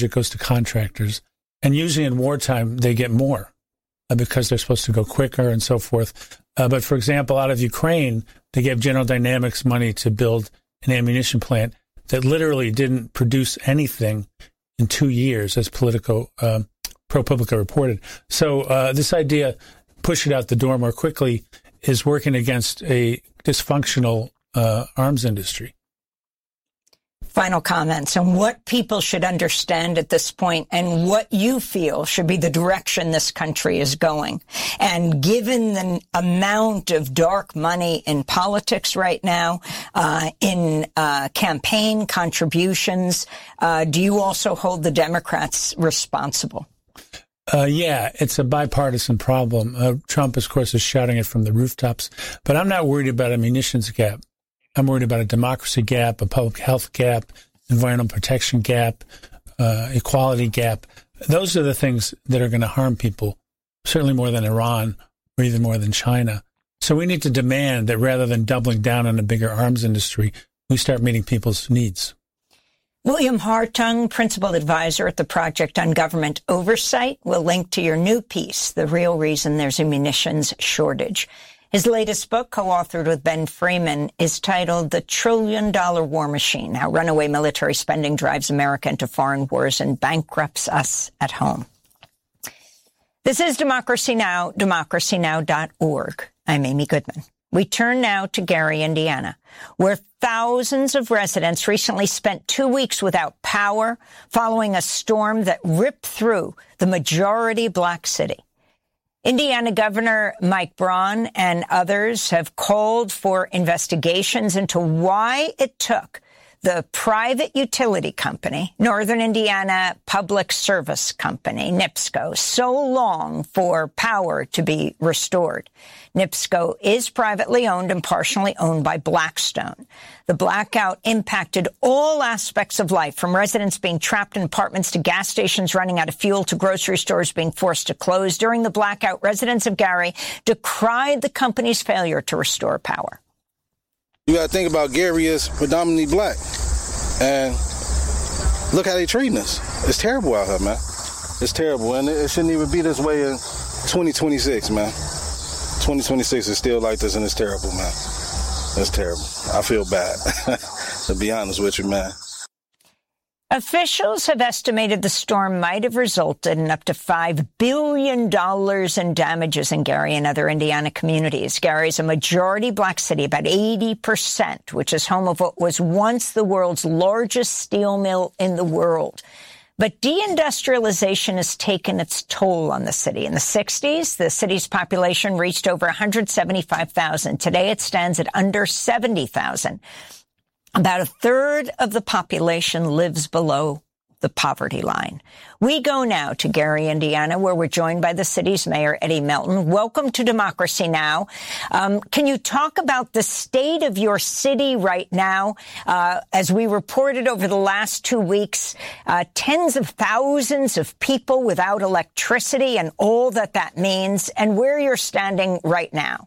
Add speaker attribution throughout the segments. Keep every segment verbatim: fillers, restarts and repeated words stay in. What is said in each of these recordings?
Speaker 1: budget goes to contractors. And usually in wartime, they get more uh, because they're supposed to go quicker and so forth. Uh, but for example, out of Ukraine, they gave General Dynamics money to build an ammunition plant that literally didn't produce anything in two years, as Politico, uh, ProPublica reported. So uh, this idea, push it out the door more quickly, is working against a dysfunctional uh, arms industry.
Speaker 2: Final comments on what people should understand at this point and what you feel should be the direction this country is going. And given the amount of dark money in politics right now, uh, in uh, campaign contributions, uh, do you also hold the Democrats responsible?
Speaker 1: Uh, yeah, it's a bipartisan problem. Uh, Trump, of course, is shouting it from the rooftops. But I'm not worried about a munitions gap. I'm worried about a democracy gap, a public health gap, environmental protection gap, uh, equality gap. Those are the things that are going to harm people, certainly more than Iran or even more than China. So we need to demand that rather than doubling down on a bigger arms industry, we start meeting people's needs.
Speaker 2: William Hartung, principal advisor at the Project on Government Oversight, will link to your new piece, The Real Reason There's a Munitions Shortage. His latest book, co-authored with Ben Freeman, is titled The Trillion Dollar War Machine, How Runaway Military Spending Drives America into Foreign Wars and Bankrupts Us at Home. This is Democracy Now!, democracy now dot org. I'm Amy Goodman. We turn now to Gary, Indiana, where thousands of residents recently spent two weeks without power following a storm that ripped through the majority black city. Indiana Governor Mike Braun and others have called for investigations into why it took the private utility company, Northern Indiana Public Service Company, NIPSCO, so long for power to be restored. NIPSCO is privately owned and partially owned by Blackstone. The blackout impacted all aspects of life, from residents being trapped in apartments to gas stations running out of fuel to grocery stores being forced to close. During the blackout, residents of Gary decried the company's failure to restore power.
Speaker 3: You got to think about Gary is predominantly black. And look how they treating us. It's terrible out here, man. It's terrible. And it shouldn't even be this way in twenty twenty-six, man. twenty twenty-six is still like this, and it's terrible, man. It's terrible. I feel bad, to be honest with you, man.
Speaker 2: Officials have estimated the storm might have resulted in up to five billion dollars in damages in Gary and other Indiana communities. Gary is a majority black city, about eighty percent, which is home of what was once the world's largest steel mill in the world. But deindustrialization has taken its toll on the city. In the sixties, the city's population reached over one hundred seventy-five thousand. Today, it stands at under seventy thousand. About a third of the population lives below the poverty line. We go now to Gary, Indiana, where we're joined by the city's mayor, Eddie Melton. Welcome to Democracy Now! Um, can you talk about the state of your city right now? Uh, as we reported over the last two weeks, uh, tens of thousands of people without electricity and all that that means, and where you're standing right now.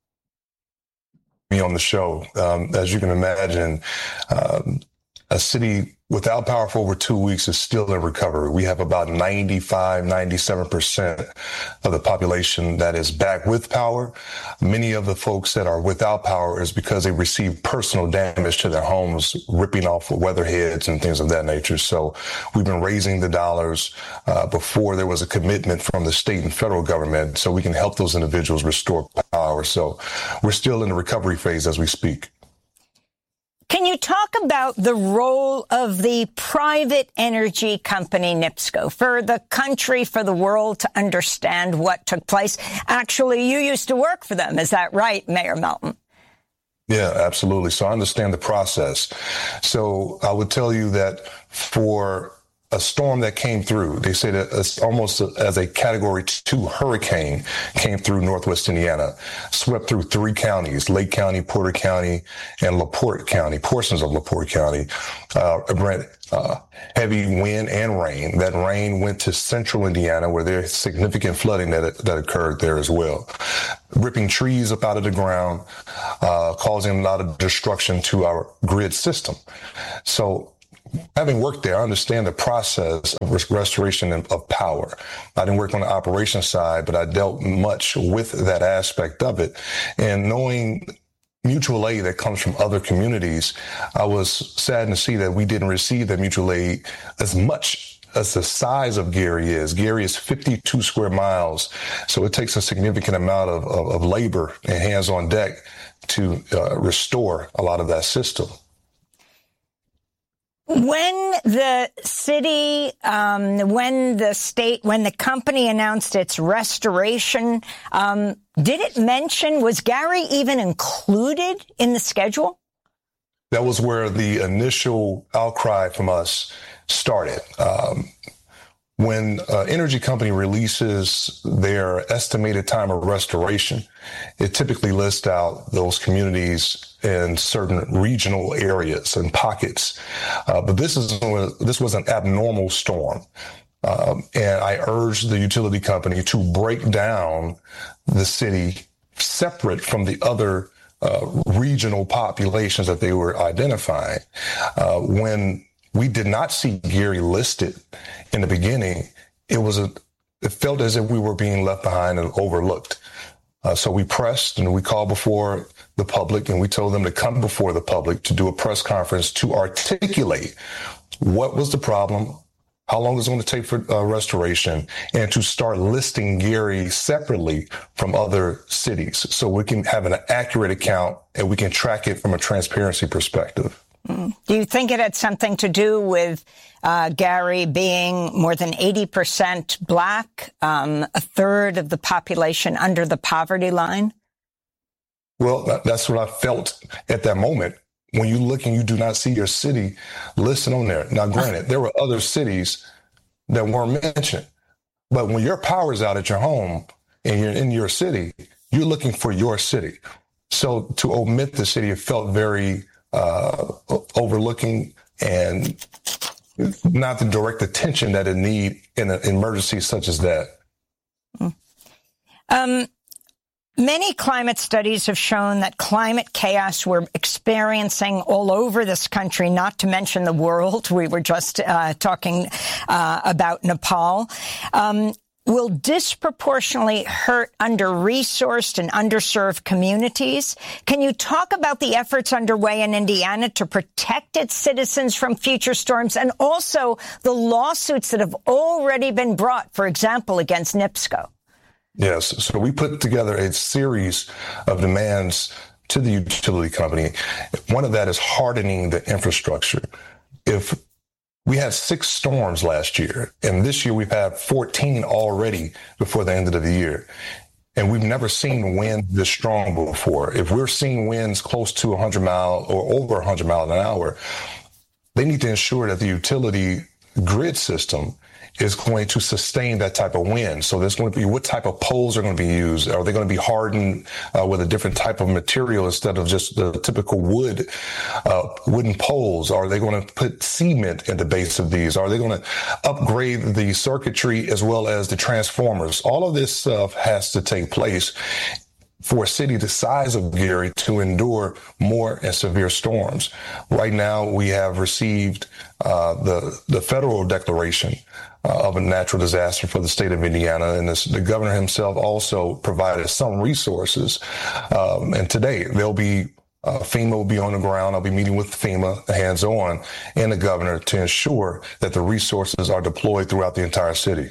Speaker 4: Me on the show. Um, as you can imagine, um, a city without power for over two weeks is still in recovery. We have about ninety-five, ninety-seven percent of the population that is back with power. Many of the folks that are without power is because they received personal damage to their homes, ripping off weatherheads and things of that nature. So we've been raising the dollars uh, before there was a commitment from the state and federal government so we can help those individuals restore power. So we're still in the recovery phase as we speak.
Speaker 2: Can you talk about the role of the private energy company NIPSCO for the country, for the world to understand what took place? Actually, you used to work for them. Is that right, Mayor Melton?
Speaker 4: Yeah, absolutely. So I understand the process. So I would tell you that for a storm that came through, they say that it's almost as a category two hurricane came through Northwest Indiana, swept through three counties, Lake County, Porter County, and LaPorte County, portions of LaPorte County. Uh, uh, heavy wind and rain. That rain went to central Indiana where there's significant flooding that, that occurred there as well. Ripping trees up out of the ground, uh, causing a lot of destruction to our grid system. So having worked there, I understand the process of restoration of power. I didn't work on the operations side, but I dealt much with that aspect of it. And knowing mutual aid that comes from other communities, I was saddened to see that we didn't receive that mutual aid as much as the size of Gary is. Gary is fifty-two square miles, so it takes a significant amount of, of, of labor and hands on deck to uh, restore a lot of that system.
Speaker 2: When the city, um, when the state, when the company announced its restoration, um, did it mention, was Gary even included in the schedule?
Speaker 4: That was where the initial outcry from us started. Um, when an energy company releases their estimated time of restoration, it typically lists out those communities in certain regional areas and pockets. Uh, but this is this was an abnormal storm. Um, and I urged the utility company to break down the city separate from the other uh, regional populations that they were identifying. Uh, when we did not see Gary listed in the beginning, it was a, it felt as if we were being left behind and overlooked. Uh, so we pressed and we called before the public and we told them to come before the public to do a press conference to articulate what was the problem, how long it's going to take for uh, restoration, and to start listing Gary separately from other cities so we can have an accurate account and we can track it from a transparency perspective.
Speaker 2: Mm. Do you think it had something to do with uh, Gary being more than eighty percent black, um, a third of the population under the poverty line?
Speaker 4: Well, that's what I felt at that moment. When you look and you do not see your city listed on there. Now, granted, there were other cities that weren't mentioned. But when your power's out at your home and you're in your city, you're looking for your city. So to omit the city, it felt very uh, overlooking and not the direct attention that it need in an emergency such as that.
Speaker 2: Um, many climate studies have shown that climate chaos we're experiencing all over this country, not to mention the world. We were just uh, talking uh, about Nepal. Um, will disproportionately hurt under-resourced and underserved communities. Can you talk about the efforts underway in Indiana to protect its citizens from future storms and also the lawsuits that have already been brought, for example, against NIPSCO?
Speaker 4: Yes. So we put together a series of demands to the utility company. One of that is hardening the infrastructure. If we had six storms last year, and this year we've had fourteen already before the end of the year. And we've never seen wind this strong before. If we're seeing winds close to one hundred miles or over one hundred miles an hour, they need to ensure that the utility grid system is going to sustain that type of wind. So there's going to be what type of poles are going to be used. Are they going to be hardened uh, with a different type of material instead of just the typical wood, uh, wooden poles? Are they going to put cement in the base of these? Are they going to upgrade the circuitry as well as the transformers? All of this stuff has to take place for a city the size of Gary to endure more and severe storms. Right now, we have received uh, the the federal declaration uh, of a natural disaster for the state of Indiana, and this, the governor himself also provided some resources. Um, and today, there'll be uh, FEMA will be on the ground. I'll be meeting with FEMA, hands-on, and the governor to ensure that the resources are deployed throughout the entire city.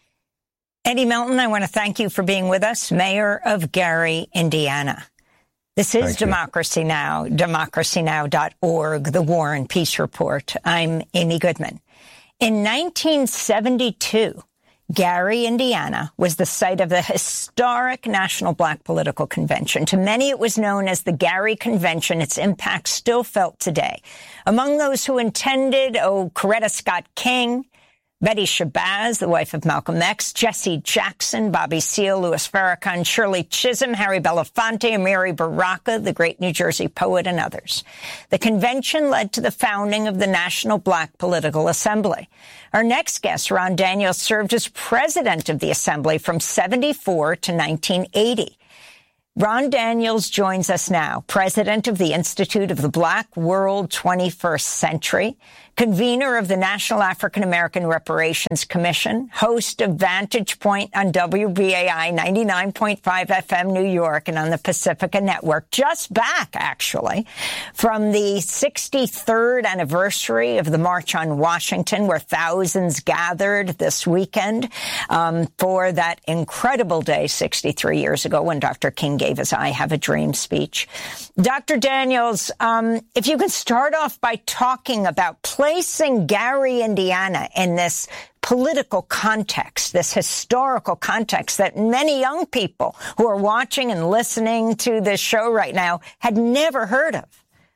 Speaker 2: Eddie Melton, I want to thank you for being with us, Mayor of Gary, Indiana. This is Democracy Now!, democracy now dot org, the War and Peace Report. I'm Amy Goodman. In nineteen seventy-two, Gary, Indiana, was the site of the historic National Black Political Convention. To many, it was known as the Gary Convention. Its impact still felt today. Among those who attended, oh, Coretta Scott King, Betty Shabazz, the wife of Malcolm X, Jesse Jackson, Bobby Seale, Louis Farrakhan, Shirley Chisholm, Harry Belafonte, Amiri Baraka, the great New Jersey poet, and others. The convention led to the founding of the National Black Political Assembly. Our next guest, Ron Daniels, served as president of the Assembly from seventy-four to nineteen eighty. Ron Daniels joins us now, president of the Institute of the Black World twenty-first Century, convener of the National African American Reparations Commission, host of Vantage Point on W B A I ninety-nine point five F M New York and on the Pacifica Network, just back, actually, from the sixty-third anniversary of the March on Washington, where thousands gathered this weekend um, for that incredible day sixty-three years ago when Doctor King gave his I Have a Dream speech. Doctor Daniels, um, if you could start off by talking about placing Gary, Indiana in this political context, this historical context that many young people who are watching and listening to this show right now had never heard of.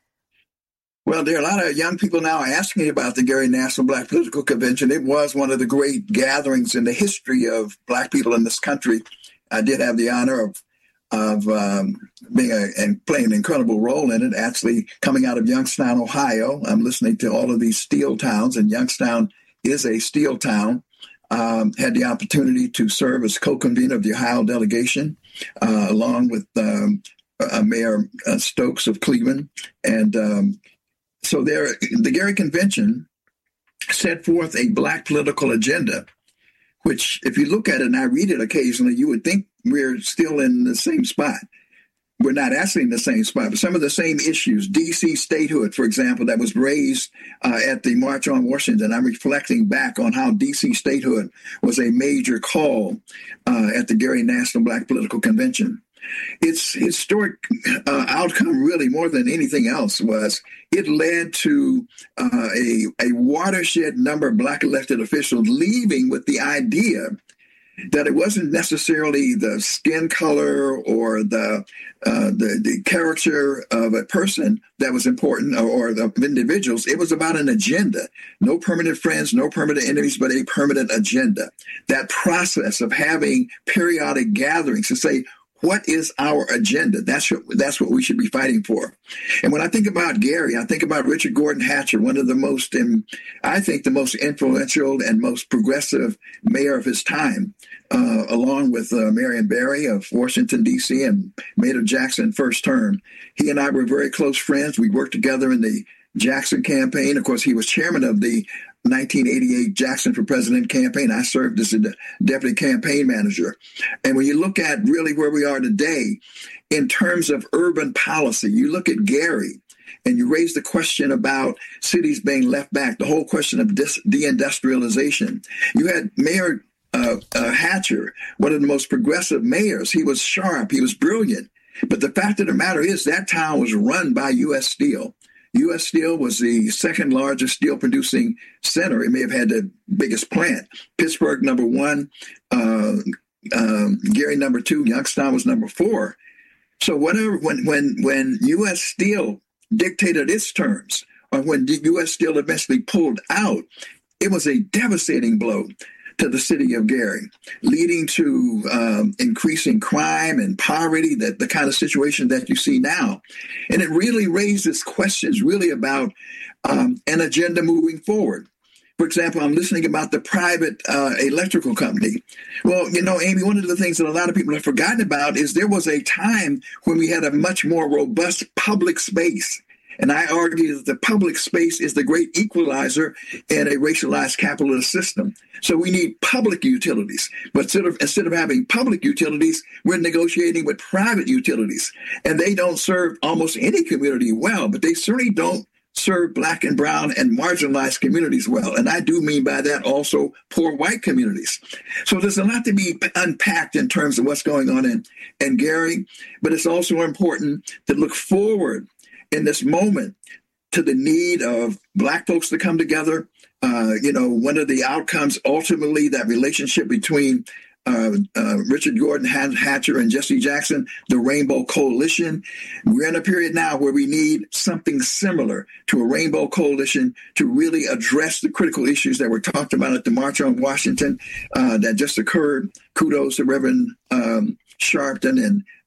Speaker 5: Well, there are a lot of young people now asking about the Gary National Black Political Convention. It was one of the great gatherings in the history of Black people in this country. I did have the honor of of um, being a, and playing an incredible role in it, actually coming out of Youngstown, Ohio. I'm listening to all of these steel towns, and Youngstown is a steel town. Um, had the opportunity to serve as co-convener of the Ohio delegation, uh, along with um, uh, Mayor uh, Stokes of Cleveland. And um, so there, the Gary Convention set forth a Black political agenda, which, if you look at it and I read it occasionally, you would think we're still in the same spot. We're not actually in the same spot, but some of the same issues, D C statehood, for example, that was raised uh, at the March on Washington. I'm reflecting back on how D C statehood was a major call uh, at the Gary National Black Political Convention. Its historic uh, outcome, really more than anything else, was it led to uh, a, a watershed number of Black elected officials leaving with the idea that it wasn't necessarily the skin color or the uh, the, the character of a person that was important, or, or the individuals. It was about an agenda. No permanent friends, no permanent enemies, but a permanent agenda. That process of having periodic gatherings to say, what is our agenda? That's what, that's what we should be fighting for. And when I think about Gary, I think about Richard Gordon Hatcher, one of the most, um, I think, the most influential and most progressive mayor of his time, uh, along with uh, Marion Barry of Washington, D C, and Mayor Jackson first term. He and I were very close friends. We worked together in the Jackson campaign. Of course, he was chairman of the nineteen eighty-eight Jackson for President campaign. I served as a de- deputy campaign manager. And when you look at really where we are today, in terms of urban policy, you look at Gary and you raise the question about cities being left back, the whole question of dis- deindustrialization. You had Mayor uh, uh, Hatcher, one of the most progressive mayors. He was sharp. He was brilliant. But the fact of the matter is that town was run by U S Steel. U S Steel was the second largest steel producing center. It may have had the biggest plant. Pittsburgh, number one. Uh, um, Gary, number two. Youngstown was number four. So whatever, when when when U S Steel dictated its terms, or when U S Steel eventually pulled out, it was a devastating blow to the city of Gary, leading to um, increasing crime and poverty, that the kind of situation that you see now. And it really raises questions really about um, an agenda moving forward. For example, I'm listening about the private uh, electrical company. Well, you know, Amy, one of the things that a lot of people have forgotten about is there was a time when we had a much more robust public space. And I argue that the public space is the great equalizer in a racialized capitalist system. So we need public utilities. But instead of, instead of having public utilities, we're negotiating with private utilities. And they don't serve almost any community well, but they certainly don't serve Black and brown and marginalized communities well. And I do mean by that also poor white communities. So there's a lot to be unpacked in terms of what's going on in, in Gary. But it's also important to look forward in this moment to the need of Black folks to come together. Uh, you know, one of the outcomes, ultimately, that relationship between uh, uh, Richard Gordon Hatcher and Jesse Jackson, the Rainbow Coalition. We're in a period now where we need something similar to a Rainbow Coalition to really address the critical issues that were talked about at the March on Washington uh, that just occurred. Kudos to Reverend um, Sharpton and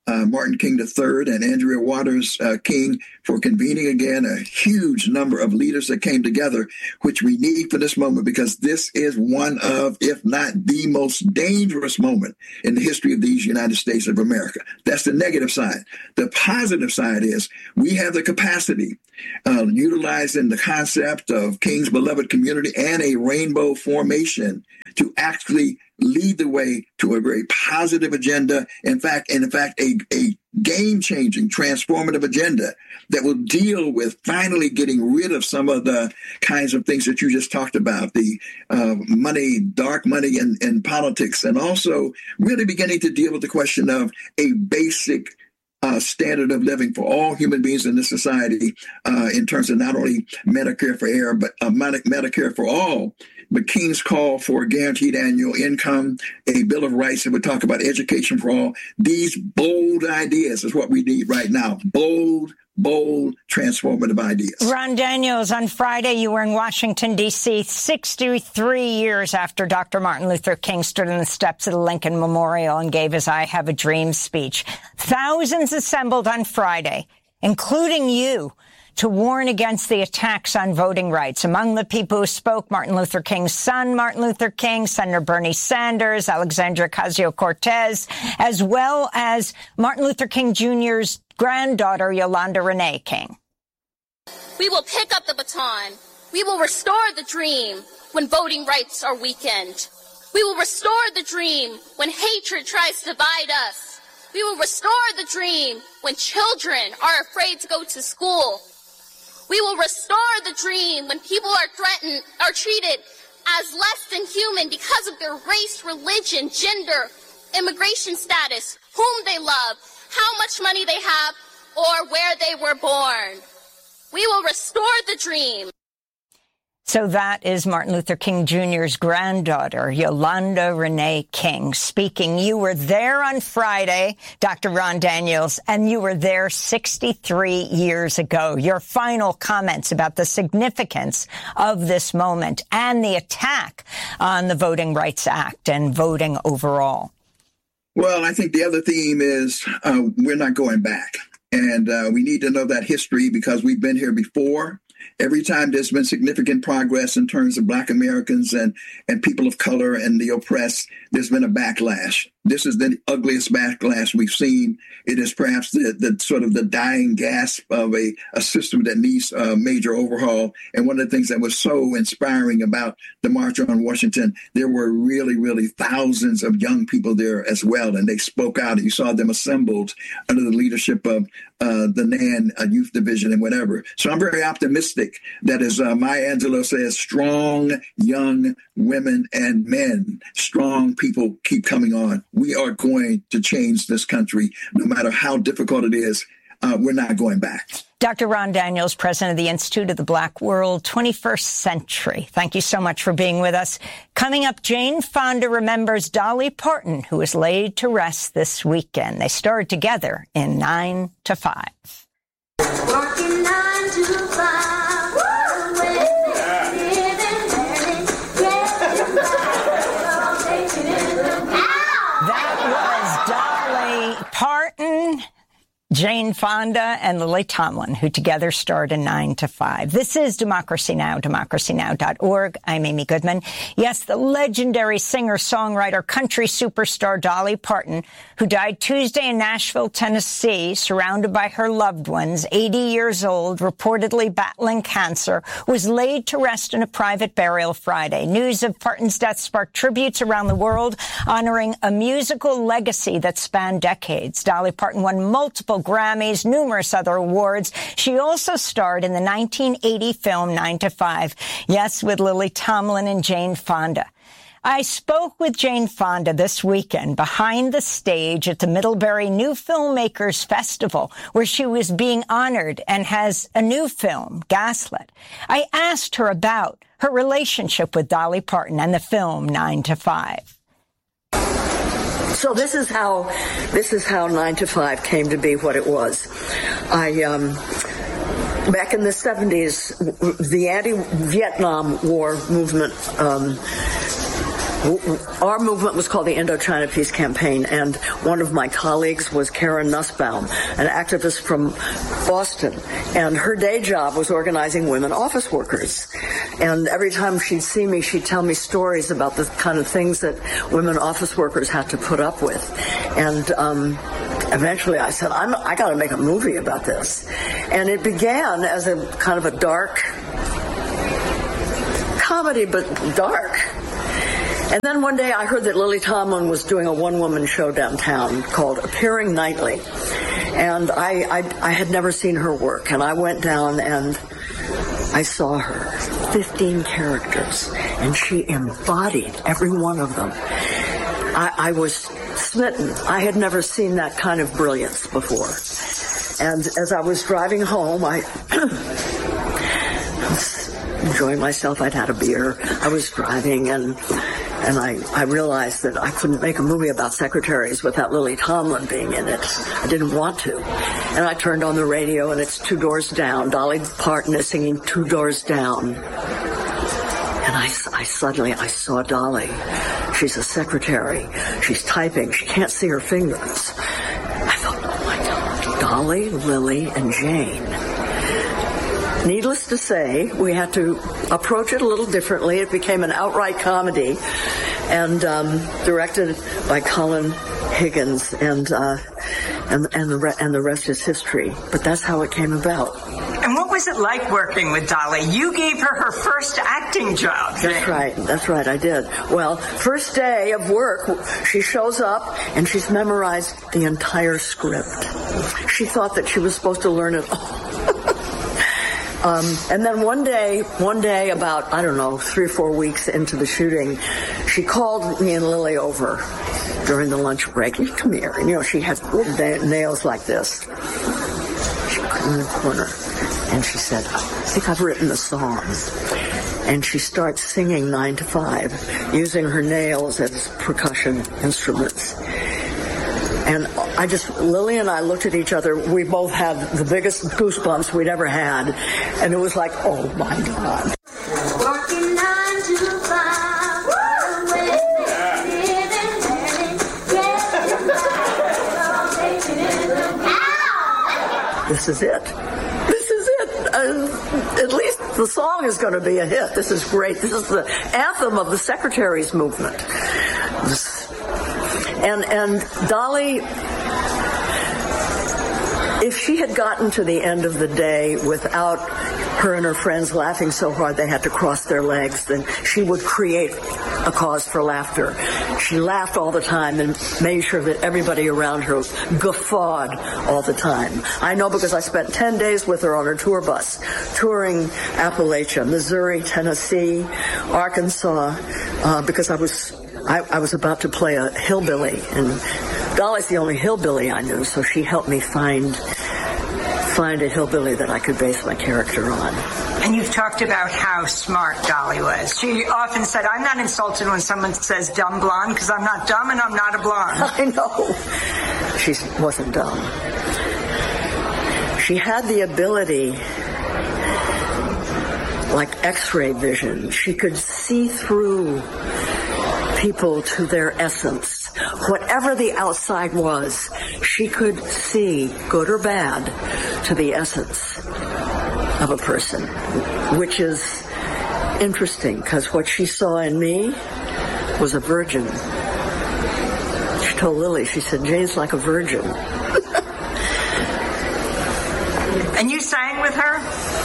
Speaker 5: uh, Martin King the third and Andrea Waters uh, King for convening again a huge number of leaders that came together, which we need for this moment, because this is one of, if not the most dangerous moment in the history of these United States of America. That's the negative side. The positive side is we have the capacity, uh, utilizing the concept of King's beloved community and a rainbow formation, to actually lead the way to a very positive agenda. In fact, and in fact, a, a game-changing, transformative agenda that will deal with finally getting rid of some of the kinds of things that you just talked about, the uh, money, dark money in, in politics, and also really beginning to deal with the question of a basic Uh, standard of living for all human beings in this society, uh, in terms of not only Medicare for air, but uh, Medicare for all. But King's call for guaranteed annual income, a Bill of Rights that would talk about education for all. These bold ideas is what we need right now. Bold, bold, transformative ideas.
Speaker 2: Ron Daniels, on Friday, you were in Washington, D C, sixty-three years after Doctor Martin Luther King stood on the steps of the Lincoln Memorial and gave his I Have a Dream speech. Thousands assembled on Friday, including you, to warn against the attacks on voting rights. Among the people who spoke, Martin Luther King's son, Martin Luther King, Senator Bernie Sanders, Alexandria Ocasio-Cortez, as well as Martin Luther King Junior's granddaughter, Yolanda Renee King.
Speaker 6: We will pick up the baton. We will restore the dream when voting rights are weakened. We will restore the dream when hatred tries to divide us. We will restore the dream when children are afraid to go to school. We will restore the dream when people are threatened, are treated as less than human because of their race, religion, gender, immigration status, whom they love, how much money they have, or where they were born. We will restore the dream.
Speaker 2: So that is Martin Luther King Junior's granddaughter, Yolanda Renee King, speaking. You were there on Friday, Doctor Ron Daniels, and you were there sixty-three years ago. Your final comments about the significance of this moment and the attack on the Voting Rights Act and voting overall.
Speaker 5: Well, I think the other theme is uh, we're not going back. And uh, we need to know that history because we've been here before. Every time there's been significant progress in terms of Black Americans and, and people of color and the oppressed, there's been a backlash. This is the ugliest backlash we've seen. It is perhaps the, the sort of the dying gasp of a, a system that needs a major overhaul. And one of the things that was so inspiring about the March on Washington, there were really, really thousands of young people there as well. And they spoke out. You saw them assembled under the leadership of uh, the N A N Youth Division and whatever. So I'm very optimistic that, as uh, Maya Angelou says, strong young women and men, strong people keep coming on. We are going to change this country, no matter how difficult it is. Uh, we're not going back.
Speaker 2: Doctor Ron Daniels, president of the Institute of the Black World, twenty-first century. Thank you so much for being with us. Coming up, Jane Fonda remembers Dolly Parton, who was laid to rest this weekend. They starred together in nine to five.
Speaker 7: Working nine to five.
Speaker 2: Parton, Jane Fonda, and Lily Tomlin, who together starred in nine to five. This is Democracy Now!, democracy now dot org. I'm Amy Goodman. Yes, the legendary singer-songwriter, country superstar Dolly Parton, who died Tuesday in Nashville, Tennessee, surrounded by her loved ones, eighty years old, reportedly battling cancer, was laid to rest in a private burial Friday. News of Parton's death sparked tributes around the world, honoring a musical legacy that spanned decades. Dolly Parton won multiple Grammys, numerous other awards. She also starred in the nineteen eighty film nine to five. Yes, with Lily Tomlin and Jane Fonda. I spoke with Jane Fonda this weekend behind the stage at the Middlebury New Filmmakers Festival, where she was being honored and has a new film, Gaslit. I asked her about her relationship with Dolly Parton and the film nine to five.
Speaker 8: So this is how this is how nine to five came to be what it was. I um, back in the seventies, the anti-Vietnam War movement um, our movement was called the Indochina Peace Campaign, and one of my colleagues was Karen Nussbaum, an activist from Boston, and her day job was organizing women office workers. And every time she'd see me, she'd tell me stories about the kind of things that women office workers had to put up with. And um, eventually I said, I'm, I got to make a movie about this. And it began as a kind of a dark comedy, but dark. And then one day I heard that Lily Tomlin was doing a one-woman show downtown called Appearing Nightly. And I, I, I had never seen her work. And I went down and I saw her. fifteen characters. And she embodied every one of them. I, I was smitten. I had never seen that kind of brilliance before. And as I was driving home, I was enjoying myself. I'd had a beer. I was driving, and and I, I realized that I couldn't make a movie about secretaries without Lily Tomlin being in it. I didn't want to. And I turned on the radio, and it's Two Doors Down. Dolly Parton is singing Two Doors Down. And I, I suddenly, I saw Dolly. She's a secretary. She's typing. She can't see her fingers. I thought, oh my God, Dolly, Lily, and Jane. Needless to say, we had to approach it a little differently. It became an outright comedy, and um, directed by Colin Higgins, and uh, and and the re- and the rest is history. But that's how it came about.
Speaker 9: And what was it like working with Dolly? You gave her her first acting job.
Speaker 8: That's right. That's right. I did. Well, first day of work, she shows up and she's memorized the entire script. She thought that she was supposed to learn it all. Um, and then one day, one day about, I don't know, three or four weeks into the shooting, she called me and Lily over during the lunch break. Come here. And, you know, she had little nails like this. She put them in the corner. And she said, I think I've written a song. And she starts singing Nine to Five, using her nails as percussion instruments. And I just, Lily and I looked at each other. We both had the biggest goosebumps we'd ever had. And it was like, oh, my God.
Speaker 7: Working nine to five.
Speaker 8: This is it. This is it. Uh, at least the song is going to be a hit. This is great. This is the anthem of the secretaries movement. This, And and Dolly, if she had gotten to the end of the day without her and her friends laughing so hard they had to cross their legs, then she would create a cause for laughter. She laughed all the time and made sure that everybody around her guffawed all the time. I know because I spent ten days with her on her tour bus, touring Appalachia, Missouri, Tennessee, Arkansas, uh, because I was... I, I was about to play a hillbilly, and Dolly's the only hillbilly I knew, so she helped me find find a hillbilly that I could base my character on.
Speaker 9: And you've talked about how smart Dolly was. She often said, I'm not insulted when someone says dumb blonde, because I'm not dumb and I'm not a blonde.
Speaker 8: I know. She wasn't dumb. She had the ability, like X-ray vision. She could see through people to their essence. Whatever the outside was, she could see, good or bad, to the essence of a person, which is interesting because what she saw in me was a virgin. She told Lily, she said, Jane's like a virgin.
Speaker 9: And you sang with her?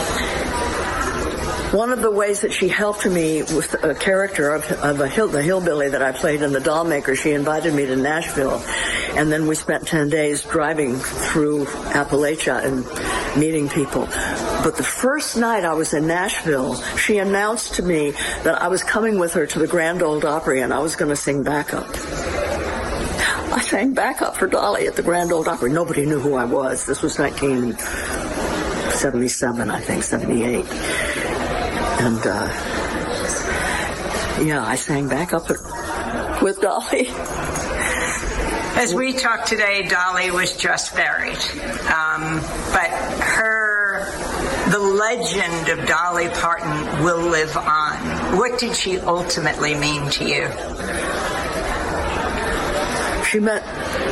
Speaker 8: One of the ways that she helped me with a character of, of a hill, the hillbilly that I played in The Dollmaker, she invited me to Nashville, and then we spent ten days driving through Appalachia and meeting people. But the first night I was in Nashville, she announced to me that I was coming with her to the Grand Ole Opry and I was going to sing backup. I sang backup for Dolly at the Grand Ole Opry. Nobody knew who I was. This was nineteen seventy-seven, I think, seventy-eight. And, uh, yeah, I sang back up with Dolly.
Speaker 9: As we talk today, Dolly was just buried. Um, but her, the legend of Dolly Parton will live on. What did she ultimately mean to you?
Speaker 8: She meant,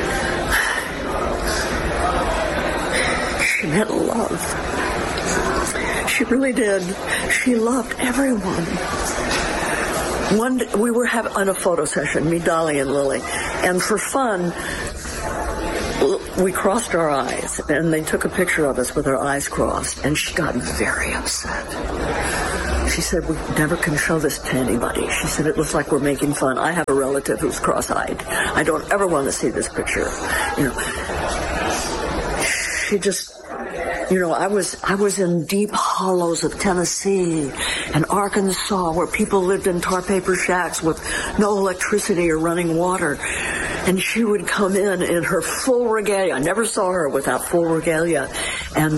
Speaker 8: she meant love. She really did. She loved everyone. One, we were having on a photo session, me, Dolly, and Lily, and for fun, we crossed our eyes, and they took a picture of us with our eyes crossed, and she got very upset. She said, we never can show this to anybody. She said, it looks like we're making fun. I have a relative who's cross-eyed. I don't ever want to see this picture. You know, she just, you know, I was, I was in deep hollows of Tennessee and Arkansas where people lived in tar paper shacks with no electricity or running water. And she would come in in her full regalia. I never saw her without full regalia. And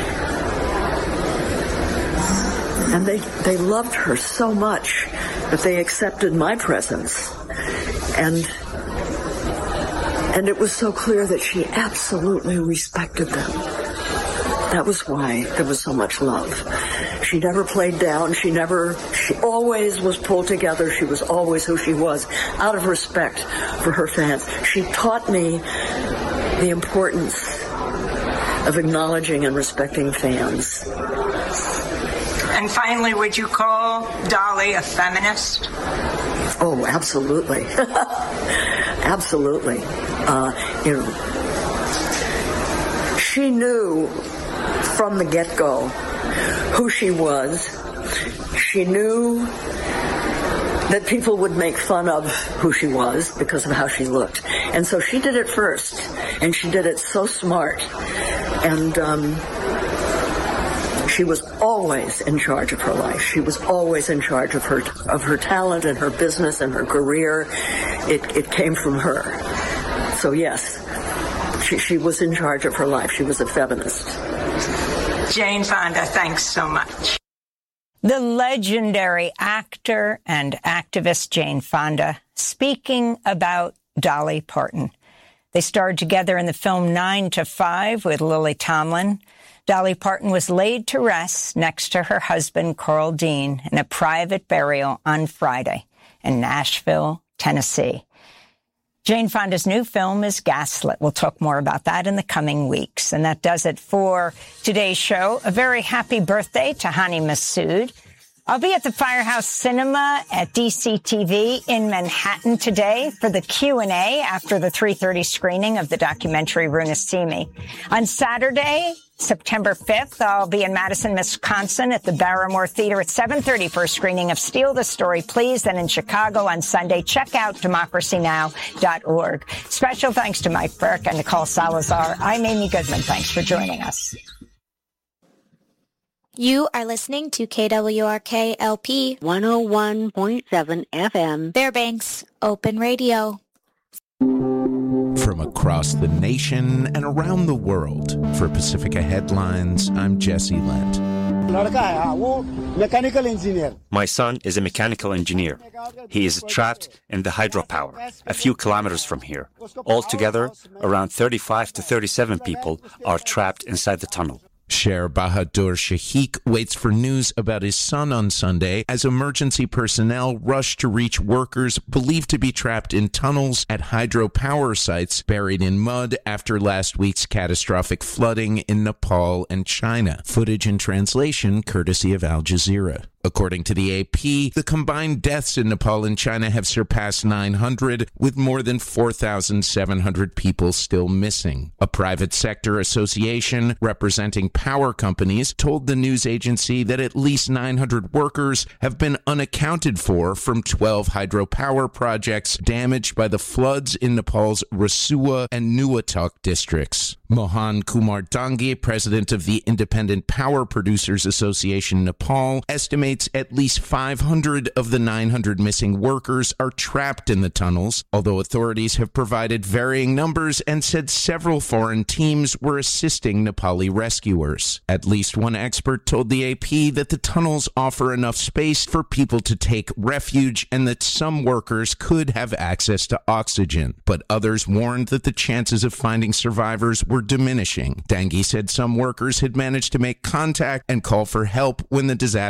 Speaker 8: And they, they loved her so much that they accepted my presence. And and it was so clear that she absolutely respected them. That was why there was so much love. She never played down. She never, she always was pulled together. She was always who she was, out of respect for her fans. She taught me the importance of acknowledging and respecting fans.
Speaker 9: And finally, would you call Dolly a feminist?
Speaker 8: Oh, absolutely. Absolutely. Uh, you know, she knew from the get-go who she was. She knew that people would make fun of who she was because of how she looked. And so she did it first, and she did it so smart. And um, she was always in charge of her life. She was always in charge of her of her talent and her business and her career. It, it came from her. So yes, she, she was in charge of her life. She was a feminist.
Speaker 9: Jane Fonda, thanks so much.
Speaker 2: The legendary actor and activist Jane Fonda speaking about Dolly Parton. They starred together in the film Nine to Five with Lily Tomlin. Dolly Parton was laid to rest next to her husband, Carl Dean, in a private burial on Friday in Nashville, Tennessee. Jane Fonda's new film is Gaslit. We'll talk more about that in the coming weeks. And that does it for today's show. A very happy birthday to Hani Massoud. I'll be at the Firehouse Cinema at D C T V in Manhattan today for the Q and A after the three thirty screening of the documentary Runa Simi. On Saturday, September fifth, I'll be in Madison, Wisconsin at the Barrymore Theater at seven thirty for a screening of Steal the Story, Please. Then in Chicago on Sunday, check out democracy now dot org. Special thanks to Mike Burke and Nicole Salazar. I'm Amy Goodman. Thanks for joining us.
Speaker 10: You are listening to K W R K L P one oh one point seven F M, Fairbanks Open Radio.
Speaker 11: From across the nation and around the world, for Pacifica Headlines, I'm Jesse Lent.
Speaker 12: Mechanical engineer. My son is a mechanical engineer. He is trapped in the hydropower, a few kilometers from here. Altogether, around thirty-five to thirty-seven people are trapped inside the tunnel.
Speaker 11: Sher Bahadur Shahiq waits for news about his son on Sunday as emergency personnel rush to reach workers believed to be trapped in tunnels at hydropower sites buried in mud after last week's catastrophic flooding in Nepal and China. Footage and translation courtesy of Al Jazeera. According to the A P, the combined deaths in Nepal and China have surpassed nine hundred, with more than four thousand seven hundred people still missing. A private sector association representing power companies told the news agency that at least nine hundred workers have been unaccounted for from twelve hydropower projects damaged by the floods in Nepal's Rasua and Nuatak districts. Mohan Kumar Dangi, president of the Independent Power Producers Association Nepal, estimates at least five hundred of the nine hundred missing workers are trapped in the tunnels, although authorities have provided varying numbers and said several foreign teams were assisting Nepali rescuers. At least one expert told the A P that the tunnels offer enough space for people to take refuge and that some workers could have access to oxygen, but others warned that the chances of finding survivors were diminishing. Dangi said some workers had managed to make contact and call for help when the disaster struck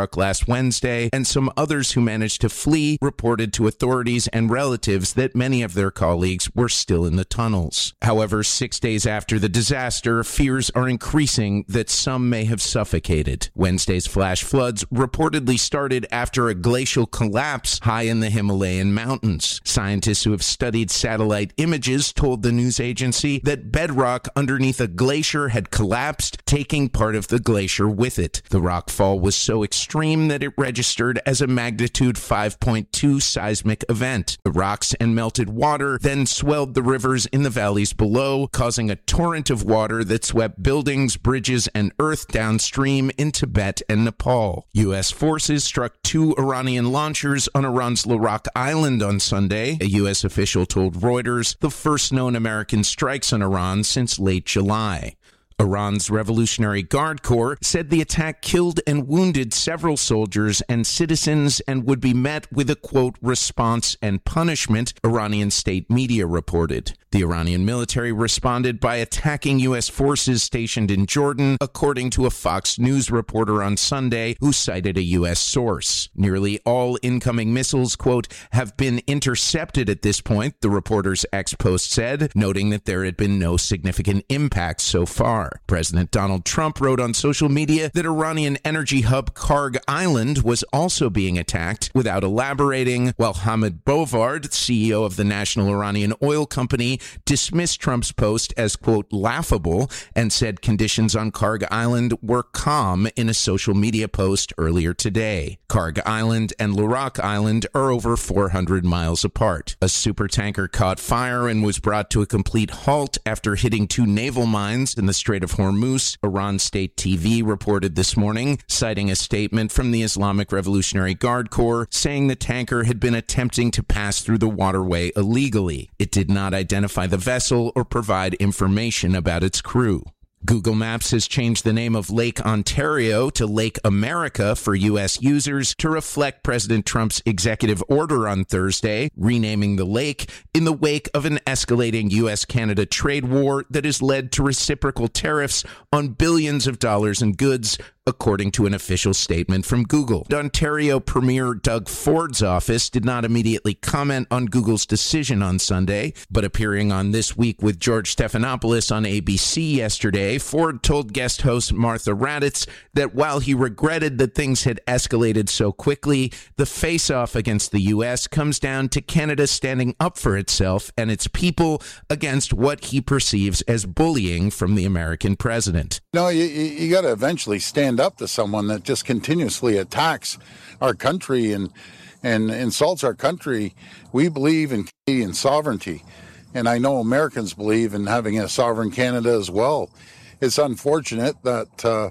Speaker 11: struck last Wednesday, and some others who managed to flee reported to authorities and relatives that many of their colleagues were still in the tunnels. However, six days after the disaster, fears are increasing that some may have suffocated. Wednesday's flash floods reportedly started after a glacial collapse high in the Himalayan mountains. Scientists who have studied satellite images told the news agency that bedrock underneath a glacier had collapsed, taking part of the glacier with it. The rockfall was so extreme that it registered as a magnitude five point two seismic event. The rocks and melted water then swelled the rivers in the valleys below, causing a torrent of water that swept buildings, bridges, and earth downstream in Tibet and Nepal. U S forces struck two Iranian launchers on Iran's Larak Island on Sunday. A U S official told Reuters, the first known American strikes on Iran since late July. Iran's Revolutionary Guard Corps said the attack killed and wounded several soldiers and citizens and would be met with a, quote, response and punishment, Iranian state media reported. The Iranian military responded by attacking U S forces stationed in Jordan, according to a Fox News reporter on Sunday who cited a U S source. Nearly all incoming missiles, quote, have been intercepted at this point, the reporter's ex-post said, noting that there had been no significant impact so far. President Donald Trump wrote on social media that Iranian energy hub Karg Island was also being attacked without elaborating, while Hamid Bovard, C E O of the National Iranian Oil Company, dismissed Trump's post as, quote, laughable and said conditions on Karg Island were calm in a social media post earlier today. Karg Island and Larak Island are over four hundred miles apart. A supertanker caught fire and was brought to a complete halt after hitting two naval mines in the Strait of Hormuz, Iran State T V reported this morning, citing a statement from the Islamic Revolutionary Guard Corps saying the tanker had been attempting to pass through the waterway illegally. It did not identify the vessel or provide information about its crew. Google Maps has changed the name of Lake Ontario to Lake America for U S users to reflect President Trump's executive order on Thursday, renaming the lake in the wake of an escalating U S Canada trade war that has led to reciprocal tariffs on billions of dollars in goods, according to an official statement from Google. Ontario Premier Doug Ford's office did not immediately comment on Google's decision on Sunday, but appearing on This Week with George Stephanopoulos on A B C yesterday, Ford told guest host Martha Raddatz that while he regretted that things had escalated so quickly, the face-off against the U S comes down to Canada standing up for itself and its people against what he perceives as bullying from the American president.
Speaker 13: No, you, you got to eventually stand up to someone that just continuously attacks our country and and insults our country. We believe in Canadian sovereignty, and I know Americans believe in having a sovereign Canada as well. It's unfortunate that uh,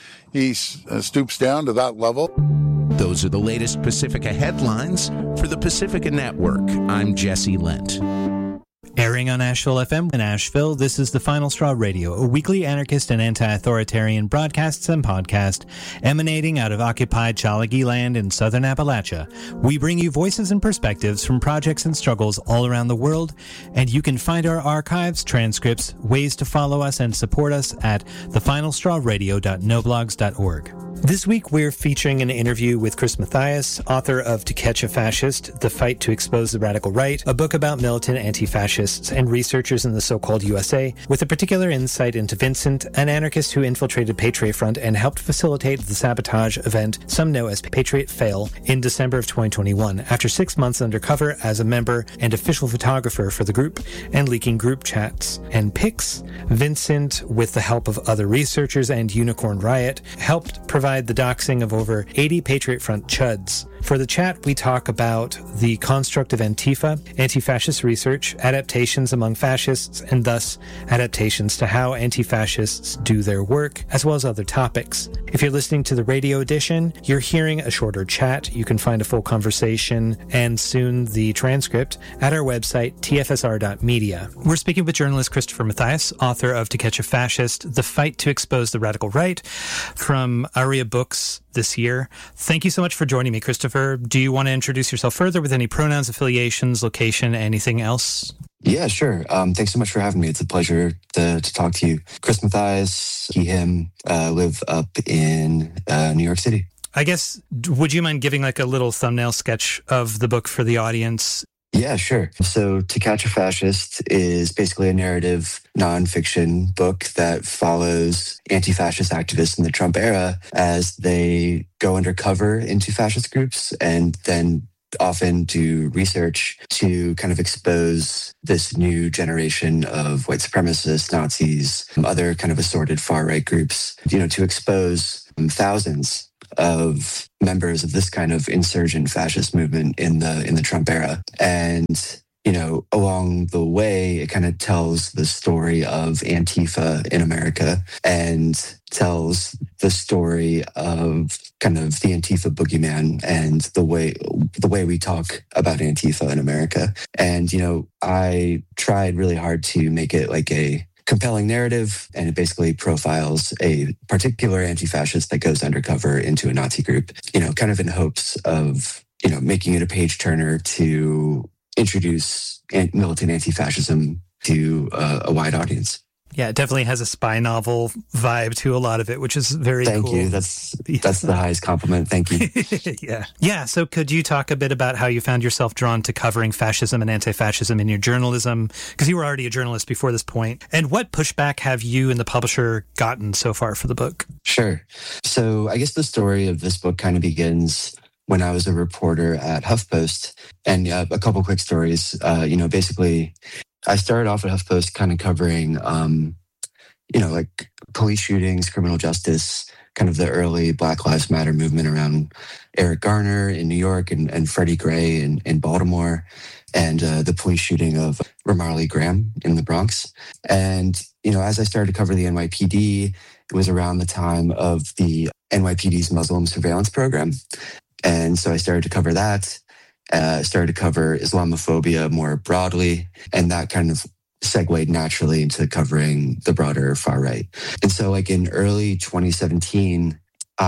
Speaker 13: he stoops down to that level.
Speaker 11: Those are the latest Pacifica headlines. For the Pacifica Network, I'm Jesse Lent.
Speaker 14: Airing on Asheville F M in Asheville, this is The Final Straw Radio, a weekly anarchist and anti-authoritarian broadcasts and podcast emanating out of occupied Chalagi land in southern Appalachia. We bring you voices and perspectives from projects and struggles all around the world, and you can find our archives, transcripts, ways to follow us and support us at the final straw radio dot no blogs dot org. This week, we're featuring an interview with Chris Mathias, author of To Catch a Fascist, The Fight to Expose the Radical Right, a book about militant anti-fascists and researchers in the so-called U S A, with a particular insight into Vincent, an anarchist who infiltrated Patriot Front and helped facilitate the sabotage event some know as Patriot Fail in December of twenty twenty-one, after six months undercover as a member and official photographer for the group and leaking group chats and pics. Vincent, with the help of other researchers and Unicorn Riot, helped provide the doxing of over eighty Patriot Front chuds. For the chat, we talk about the construct of Antifa, anti-fascist research, adaptations among fascists, and thus adaptations to how anti-fascists do their work, as well as other topics. If you're listening to the radio edition, you're hearing a shorter chat. You can find a full conversation and soon the transcript at our website, t f s r dot media. We're speaking with journalist Christopher Mathias, author of To Catch a Fascist, The Fight to Expose the Radical Right, from Aria Books this year. Thank you so much for joining me, Christopher. Do you want to introduce yourself further with any pronouns, affiliations, location, anything else?
Speaker 15: Yeah, sure. Um, thanks so much for having me. It's a pleasure to, to talk to you. Chris Mathias, he, him, uh, live up in uh, New York City.
Speaker 14: I guess, would you mind giving like a little thumbnail sketch of the book for the audience?
Speaker 15: Yeah, sure. So To Catch a Fascist is basically a narrative nonfiction book that follows anti-fascist activists in the Trump era as they go undercover into fascist groups and then often do research to kind of expose this new generation of white supremacists, Nazis, other kind of assorted far-right groups, you know, to expose thousands of members of this kind of insurgent fascist movement in the in the Trump era. And, you know, along the way, it kind of tells the story of Antifa in America and tells the story of kind of the Antifa boogeyman and the way the way we talk about Antifa in America. And, you know, I tried really hard to make it like a compelling narrative, and it basically profiles a particular anti-fascist that goes undercover into a Nazi group, you know, kind of in hopes of, you know, making it a page turner to introduce militant anti-fascism to uh, a wide audience.
Speaker 14: Yeah, it definitely has a spy novel vibe to a lot of it, which is very
Speaker 15: Thank
Speaker 14: cool.
Speaker 15: Thank you. That's that's the highest compliment. Thank you.
Speaker 14: yeah. Yeah. So could you talk a bit about how you found yourself drawn to covering fascism and anti-fascism in your journalism? Because you were already a journalist before this point. And what pushback have you and the publisher gotten so far for the book?
Speaker 15: Sure. So I guess the story of this book kind of begins when I was a reporter at HuffPost. And uh, a couple quick stories. Uh, you know, basically, I started off at HuffPost kind of covering, um, you know, like police shootings, criminal justice, kind of the early Black Lives Matter movement around Eric Garner in New York and, and Freddie Gray in, in Baltimore, and uh, the police shooting of Ramarley Graham in the Bronx. And, you know, as I started to cover the N Y P D, it was around the time of the N Y P D's Muslim surveillance program. And so I started to cover that. Uh, started to cover Islamophobia more broadly, and that kind of segued naturally into covering the broader far right. And so, like in early twenty seventeen,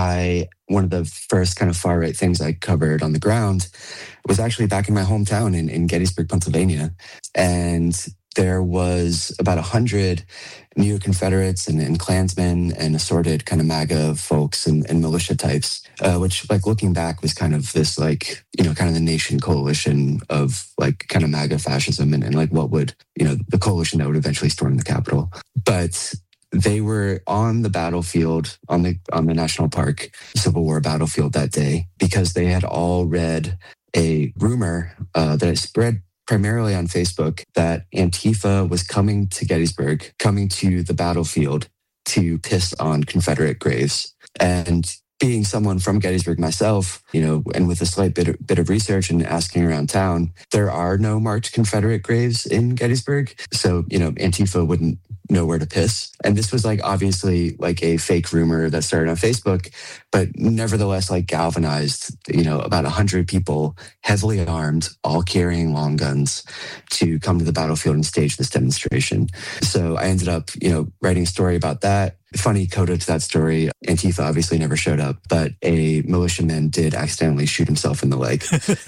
Speaker 15: I one of the first kind of far right things I covered on the ground was actually back in my hometown in, in Gettysburg, Pennsylvania, and there was about a hundred neo-Confederates and, and Klansmen and assorted kind of MAGA folks and, and militia types, uh, which, like, looking back was kind of this, like, you know, kind of the nation coalition of, like, kind of MAGA fascism and, and like, what would, you know, the coalition that would eventually storm the Capitol. But they were on the battlefield, on the on the National Park Civil War battlefield that day, because they had all read a rumor uh, that it spread primarily on Facebook that Antifa was coming to Gettysburg, coming to the battlefield to piss on Confederate graves. And being someone from Gettysburg myself, you know, and with a slight bit of, bit of research and asking around town, there are no marked Confederate graves in Gettysburg. So, you know, Antifa wouldn't know where to piss. And this was like obviously like a fake rumor that started on Facebook, but nevertheless like galvanized, you know, about a hundred people, heavily armed, all carrying long guns, to come to the battlefield and stage this demonstration. So I ended up, you know, writing a story about that. Funny coda to that story, Antifa obviously never showed up, but a militiaman did accidentally shoot himself in the leg.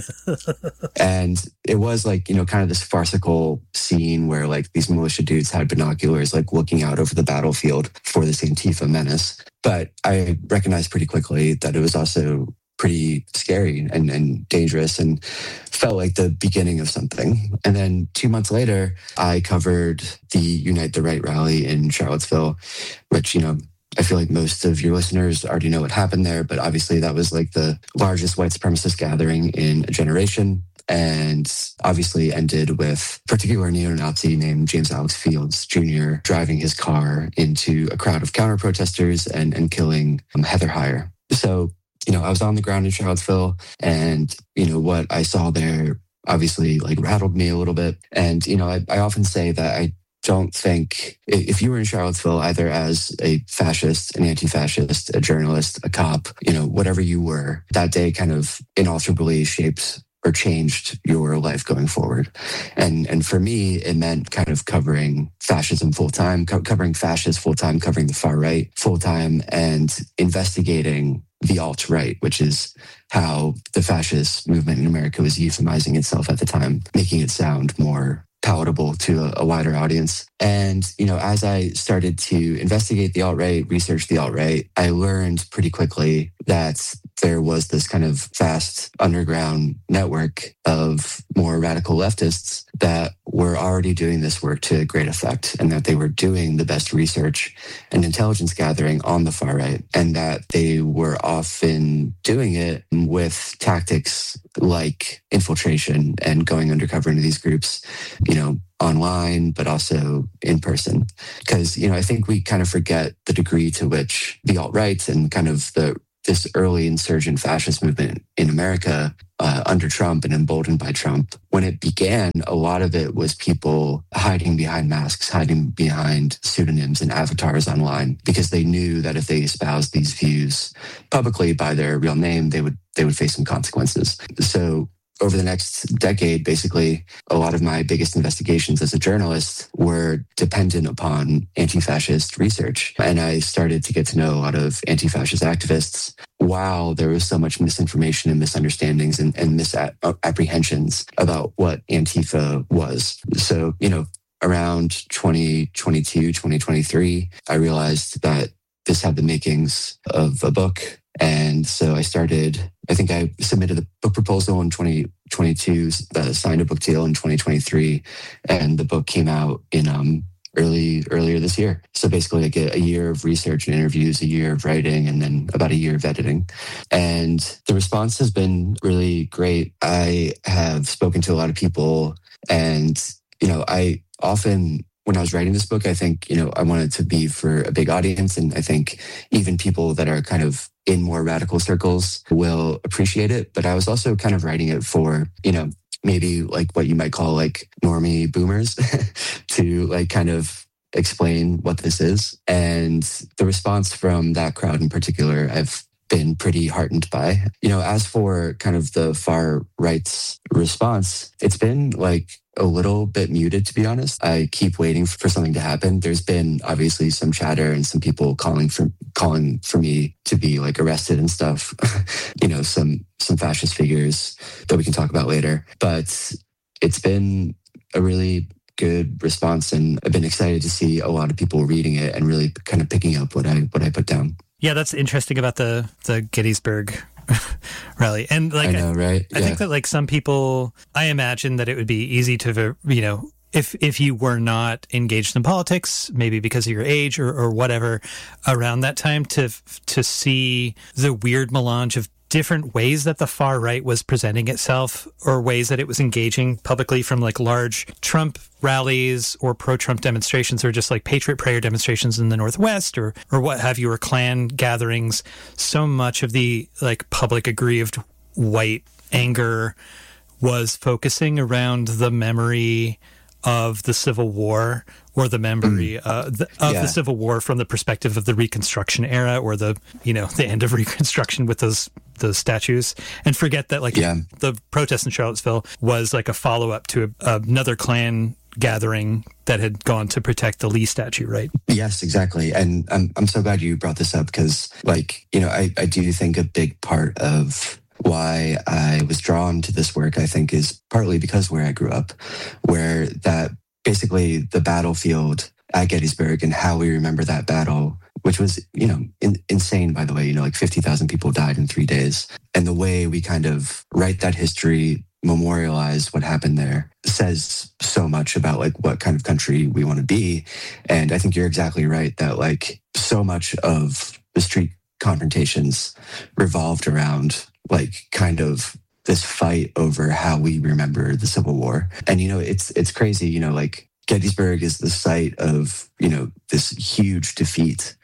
Speaker 15: And it was like, you know, kind of this farcical scene where like these militia dudes had binoculars like looking out over the battlefield for this Antifa menace. But I recognized pretty quickly that it was also pretty scary and, and dangerous and felt like the beginning of something. And then two months later, I covered the Unite the Right rally in Charlottesville, which, you know, I feel like most of your listeners already know what happened there, but obviously that was like the largest white supremacist gathering in a generation, and obviously ended with a particular neo-Nazi named James Alex Fields Junior driving his car into a crowd of counter-protesters and, and killing um, Heather Heyer. So, you know, I was on the ground in Charlottesville, and, you know, what I saw there obviously like rattled me a little bit. And, you know, I, I often say that I don't think if you were in Charlottesville, either as a fascist, an anti-fascist, a journalist, a cop, you know, whatever you were, that day kind of inalterably shaped or changed your life going forward. And and for me, it meant kind of covering fascism full-time, co- covering fascists full-time, covering the far right full-time, and investigating the alt-right, which is how the fascist movement in America was euphemizing itself at the time, making it sound more palatable to a, a wider audience. And, you know, as I started to investigate the alt-right, research the alt-right, I learned pretty quickly that there was this kind of vast underground network of more radical leftists that were already doing this work to great effect, and that they were doing the best research and intelligence gathering on the far right, and that they were often doing it with tactics like infiltration and going undercover into these groups, you know, online, but also in person. Because, you know, I think we kind of forget the degree to which the alt-right and kind of the this early insurgent fascist movement in America uh, under Trump and emboldened by Trump, when it began, a lot of it was people hiding behind masks, hiding behind pseudonyms and avatars online, because they knew that if they espoused these views publicly by their real name, they would they would face some consequences. So over the next decade, basically, a lot of my biggest investigations as a journalist were dependent upon anti-fascist research. And I started to get to know a lot of anti-fascist activists while there was so much misinformation and misunderstandings and, and misapprehensions about what Antifa was. So, you know, around twenty twenty-two, twenty twenty-three, I realized that this had the makings of a book. And so I started, I think I submitted a book proposal in twenty twenty-two, uh, signed a book deal in twenty twenty-three, and the book came out in um, early earlier this year. So basically I get a year of research and interviews, a year of writing, and then about a year of editing. And the response has been really great. I have spoken to a lot of people, and, you know, I often... when I was writing this book, I think, you know, I wanted to be for a big audience. And I think even people that are kind of in more radical circles will appreciate it. But I was also kind of writing it for, you know, maybe like what you might call like normie boomers to like kind of explain what this is. And the response from that crowd in particular, I've been pretty heartened by. You know, as for kind of the far right's response, it's been like a little bit muted, to be honest. I keep waiting for something to happen. There's been obviously some chatter and some people calling for calling for me to be like arrested and stuff. you know, some some fascist figures that we can talk about later. But it's been a really good response, and I've been excited to see a lot of people reading it and really kind of picking up what I what I put down.
Speaker 14: Yeah, that's interesting about the the Gettysburg rally. And like,
Speaker 15: I know, right?
Speaker 14: I
Speaker 15: yeah.
Speaker 14: think that like some people, I imagine that it would be easy to, you know, if if you were not engaged in politics, maybe because of your age or, or whatever, around that time to to see the weird melange of different ways that the far right was presenting itself, or ways that it was engaging publicly, from like large Trump rallies or pro-Trump demonstrations, or just like Patriot Prayer demonstrations in the Northwest, or or what have you, or Klan gatherings. So much of the like public aggrieved white anger was focusing around the memory of the Civil War, or the memory uh, the, of yeah. the Civil War from the perspective of the Reconstruction era, or the, you know, the end of Reconstruction with those those statues, and forget that like yeah. the protest in Charlottesville was like a follow up to a, another Klan gathering that had gone to protect the Lee statue, right?
Speaker 15: Yes, exactly. And I'm I'm so glad you brought this up, because like, you know, I, I do think a big part of why I was drawn to this work, I think, is partly because where I grew up, where that basically the battlefield at Gettysburg and how we remember that battle, which was, you know, in, insane, by the way, you know, like fifty thousand people died in three days. And the way we kind of write that history, memorialize what happened there, says so much about like what kind of country we want to be. And I think you're exactly right that like so much of the street confrontations revolved around like kind of this fight over how we remember the Civil War. And, you know, it's it's crazy, you know, like Gettysburg is the site of, you know, this huge defeat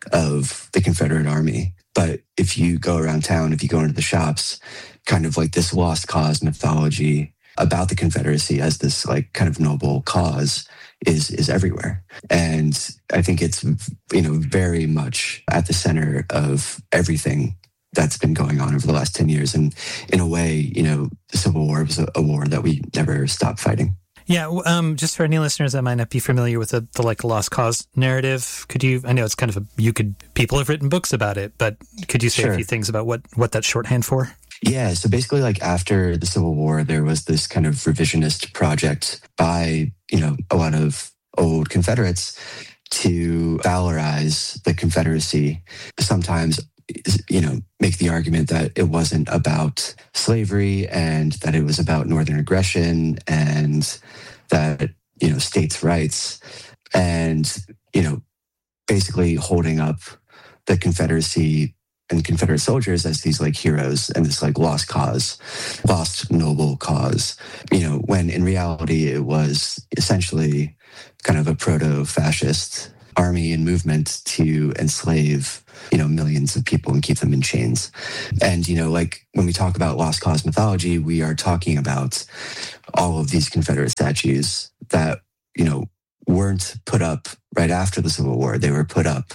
Speaker 15: of the Confederate Army. But if you go around town, if you go into the shops, kind of like this lost cause mythology about the Confederacy as this like kind of noble cause is is everywhere. And I think it's, you know, very much at the center of everything that's been going on over the last ten years. And in a way, you know, the Civil War was a, a war that we never stopped fighting.
Speaker 14: Yeah. Um, just for any listeners that might not be familiar with the, the like lost cause narrative, could you, I know it's kind of a, you could, people have written books about it, but could you say
Speaker 15: Sure.
Speaker 14: a few things about what, what that's shorthand for?
Speaker 15: Yeah. So basically, like after the Civil War, there was this kind of revisionist project by, you know, a lot of old Confederates to valorize the Confederacy, sometimes you know, make the argument that it wasn't about slavery and that it was about Northern aggression and that, you know, states' rights, and, you know, basically holding up the Confederacy and Confederate soldiers as these like heroes and this like lost cause, lost noble cause, you know, when in reality it was essentially kind of a proto-fascist army and movement to enslave, you know, millions of people and keep them in chains. And, you know, like when we talk about lost cause mythology, we are talking about all of these Confederate statues that, you know, weren't put up right after the Civil War. They were put up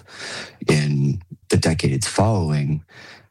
Speaker 15: in the decades following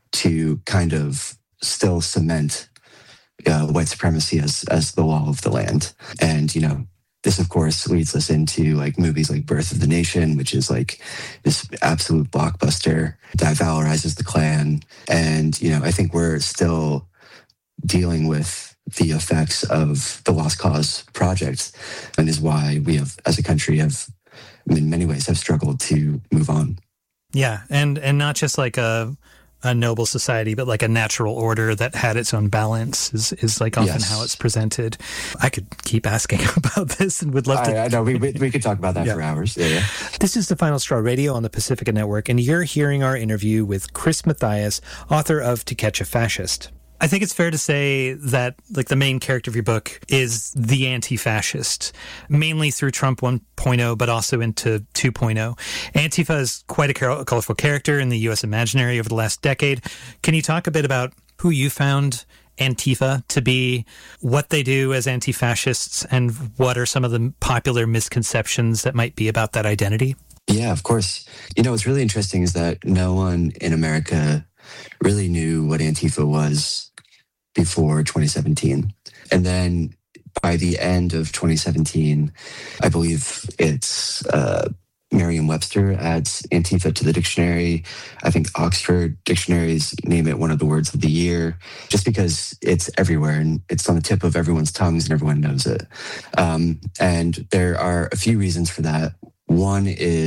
Speaker 15: to kind of still cement uh, white supremacy as as the law of the land. And, you know, this, of course, leads us into like movies like Birth of the Nation, which is like this absolute blockbuster that valorizes the Klan. And, you know, I think we're still dealing with the effects of the Lost Cause project, and is why we have, as a country, have in many ways have struggled to move on.
Speaker 14: Yeah, and and not just like a a noble society, but like a natural order that had its own balance is, is like often yes. how it's presented. I could keep asking about this and would love to.
Speaker 15: I, I know we, we we could talk about that yeah. for hours. Yeah, yeah.
Speaker 14: This is the Final Straw Radio on the Pacifica Network, and you're hearing our interview with Chris Mathias, author of To Catch a Fascist. I think it's fair to say that like the main character of your book is the anti-fascist, mainly through Trump one point oh, but also into two point oh. Antifa is quite a colorful character in the U S imaginary over the last decade. Can you talk a bit about who you found Antifa to be, what they do as anti-fascists, and what are some of the popular misconceptions that might be about that identity?
Speaker 15: Yeah, of course. You know, what's really interesting is that no one in America really knew what Antifa was before twenty seventeen. And then by the end of twenty seventeen, I believe it's uh, Merriam-Webster adds Antifa to the dictionary. I think Oxford dictionaries name it one of the words of the year, just because it's everywhere and it's on the tip of everyone's tongues and everyone knows it. Um, and there are a few reasons for that. One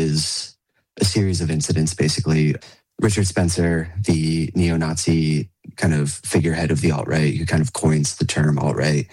Speaker 15: is a series of incidents, basically. Richard Spencer, the neo-Nazi kind of figurehead of the alt-right, who kind of coins the term alt-right,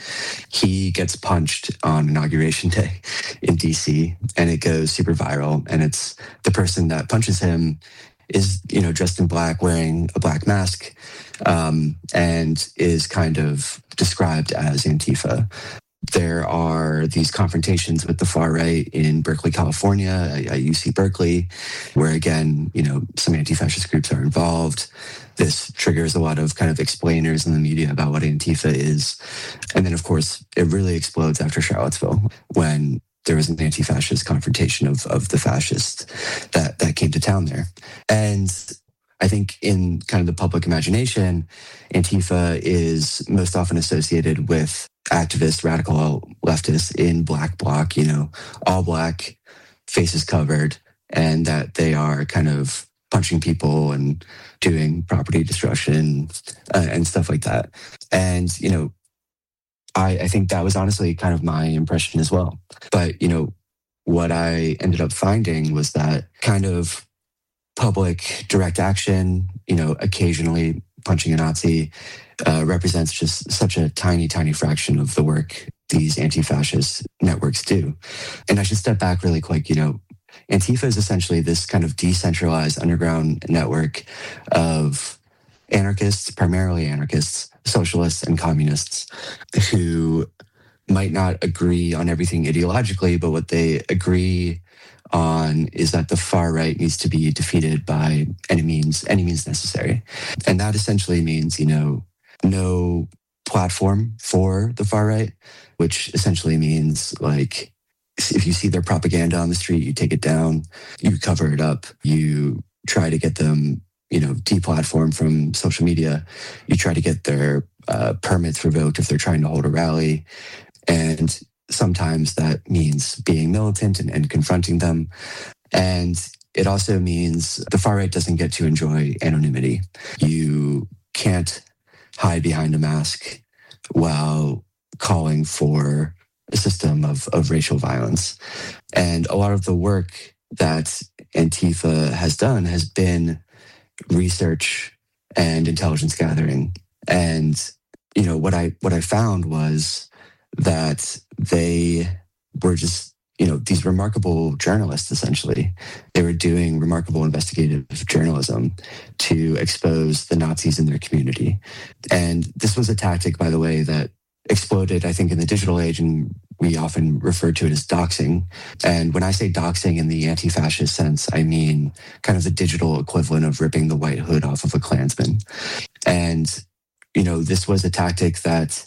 Speaker 15: he gets punched on Inauguration Day in D C, and it goes super viral. And it's the person that punches him is, you know, dressed in black, wearing a black mask, um, and is kind of described as Antifa. There are these confrontations with the far right in Berkeley, California, at U C Berkeley, where again, you know, some anti-fascist groups are involved. This triggers a lot of kind of explainers in the media about what Antifa is. And then, of course, it really explodes after Charlottesville, when there was an anti-fascist confrontation of, of the fascists that, that came to town there. And I think in kind of the public imagination, Antifa is most often associated with activists, radical leftists in black bloc, you know, all black, faces covered, and that they are kind of punching people and doing property destruction uh, and stuff like that. And, you know, I, I think that was honestly kind of my impression as well. But, you know, what I ended up finding was that kind of public direct action, you know, occasionally punching a Nazi, uh, represents just such a tiny, tiny fraction of the work these anti-fascist networks do. And I should step back really quick. You know, Antifa is essentially this kind of decentralized underground network of anarchists, primarily anarchists, socialists, and communists who might not agree on everything ideologically, but what they agree on is that the far right needs to be defeated by any means, any means necessary. And that essentially means, you know, no platform for the far right, which essentially means like, if you see their propaganda on the street, you take it down, you cover it up, you try to get them, you know, deplatformed from social media, you try to get their uh, permits revoked if they're trying to hold a rally. And sometimes that means being militant and, and confronting them. And it also means the far right doesn't get to enjoy anonymity. You can't hide behind a mask while calling for a system of, of racial violence. And a lot of the work that Antifa has done has been research and intelligence gathering. And, you know, what I what I found was that they were just, you know, these remarkable journalists, essentially. They were doing remarkable investigative journalism to expose the Nazis in their community. And this was a tactic, by the way, that exploded, I think, in the digital age, and we often refer to it as doxing. And when I say doxing in the anti-fascist sense, I mean kind of the digital equivalent of ripping the white hood off of a Klansman. And, you know, this was a tactic that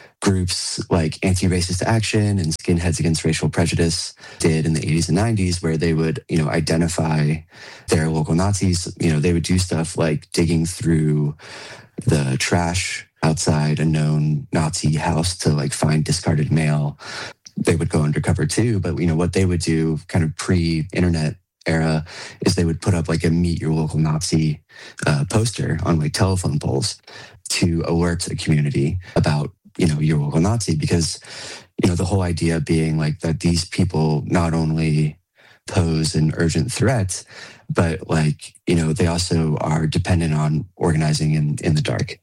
Speaker 15: groups like Anti-Racist Action and Skinheads Against Racial Prejudice did in the eighties and nineties, where they would, you know, identify their local Nazis. You know, they would do stuff like digging through the trash outside a known Nazi house to like find discarded mail. They would go undercover too, but you know what they would do kind of pre-internet era is they would put up like a meet your local Nazi uh, poster on like telephone poles to alert a community about, you know, your local Nazi, because, you know, the whole idea being like that these people not only pose an urgent threat, but like, you know, they also are dependent on organizing in, in the dark.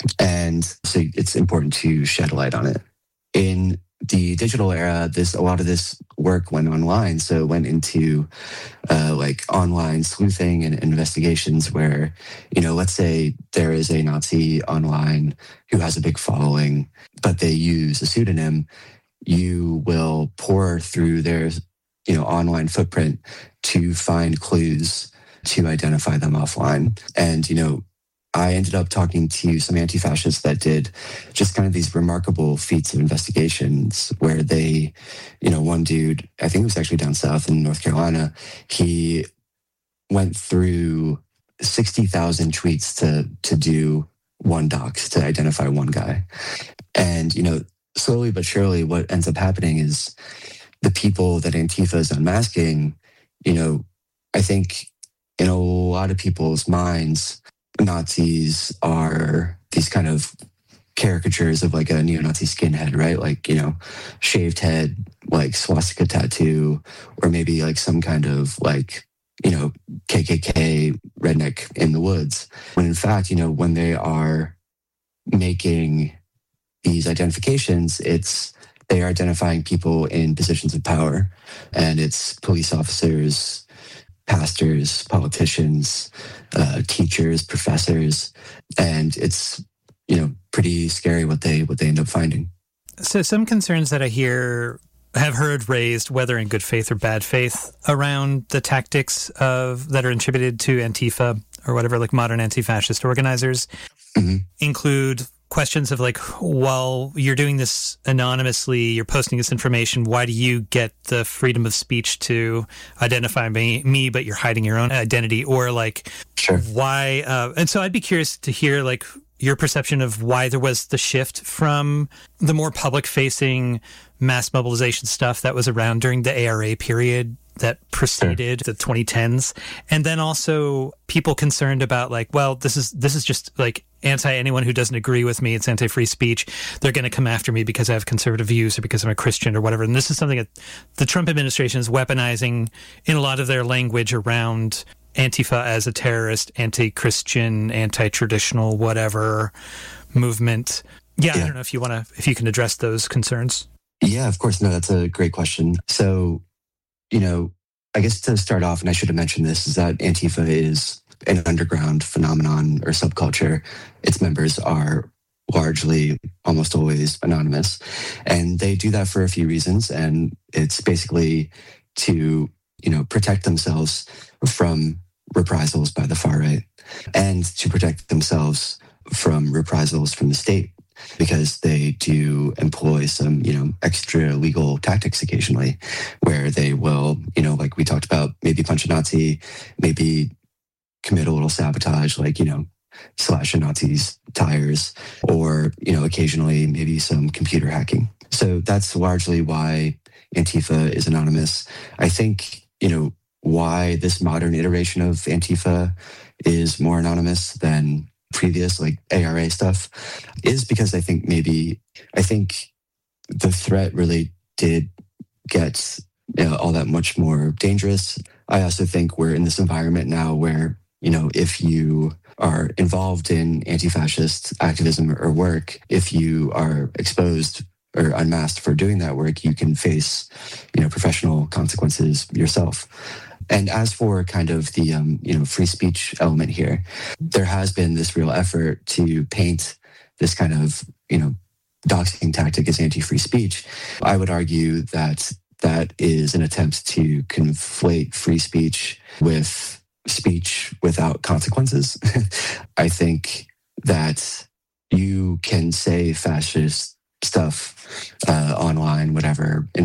Speaker 15: And so it's important to shed light on it. In the digital era, this a lot of this work went online. So it went into uh, like online sleuthing and investigations where, you know, let's say there is a Nazi online who has a big following, but they use a pseudonym. You will pore through their, you know, online footprint to find clues to identify them offline. And, you know, I ended up talking to some anti-fascists that did just kind of these remarkable feats of investigations where they, you know, one dude, I think it was actually down south in North Carolina, he went through sixty thousand tweets to to do one dox, to identify one guy. And, you know, slowly but surely what ends up happening is the people that Antifa is unmasking, you know, I think in a lot of people's minds, Nazis are these kind of caricatures of like a neo-Nazi skinhead, right? Like, you know, shaved head, like swastika tattoo, or maybe like some kind of like, you know, K K K redneck in the woods. When in fact, you know, when they are making these identifications, it's they are identifying people in positions of power, and it's police officers, pastors, politicians, uh, teachers, professors, and it's, you know, pretty scary what they what they end up finding.
Speaker 14: So some concerns that I hear have heard raised, whether in good faith or bad faith, around the tactics of that are attributed to Antifa or whatever, like modern anti-fascist organizers, mm-hmm. include questions of like, well, you're doing this anonymously, you're posting this information, why do you get the freedom of speech to identify me, me but you're hiding your own identity? Or like,
Speaker 15: sure.
Speaker 14: why? Uh, and so I'd be curious to hear like your perception of why there was the shift from the more public-facing mass mobilization stuff that was around during the A R A period that preceded the twenty tens, and then also people concerned about like, well, this is this is just like anti anyone who doesn't agree with me. It's anti-free speech. They're going to come after me because I have conservative views or because I'm a Christian or whatever. And this is something that the Trump administration is weaponizing in a lot of their language around Antifa as a terrorist, anti-Christian, anti-traditional, whatever movement. Yeah, yeah. I don't know if you want to, if you can address those concerns.
Speaker 15: Yeah, of course. No, that's a great question. So, you know, I guess to start off, and I should have mentioned this, is that Antifa is an underground phenomenon or subculture. Its members are largely, almost always anonymous. And they do that for a few reasons. And it's basically to, you know, protect themselves from reprisals by the far right and to protect themselves from reprisals from the state, because they do employ some, you know, extra legal tactics occasionally where they will, you know, like we talked about, maybe punch a Nazi, maybe commit a little sabotage, like, you know, slash a Nazi's tires, or, you know, occasionally maybe some computer hacking. So that's largely why Antifa is anonymous. I think, you know, why this modern iteration of Antifa is more anonymous than previous, like A R A stuff, is because I think maybe, I think the threat really did get, you know, all that much more dangerous. I also think we're in this environment now where you know, if you are involved in anti-fascist activism or work, if you are exposed or unmasked for doing that work, you can face, you know, professional consequences yourself. And as for kind of the, um, you know, free speech element here, there has been this real effort to paint this kind of, you know, doxing tactic as anti-free speech. I would argue that that is an attempt to conflate free speech with speech without consequences. I think that you can say fascist stuff uh, online, whatever,